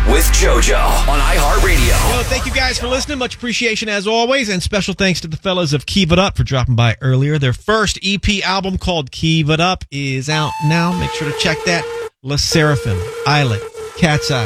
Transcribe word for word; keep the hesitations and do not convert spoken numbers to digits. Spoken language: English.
with JoJo on iHeartRadio. Well, thank you guys for listening. Much appreciation as always. And special thanks to the fellas of Keep It Up for dropping by earlier. Their first E P album called Keep It Up is out now. Make sure to check that. La Seraphim, Islet, Cat's Eye.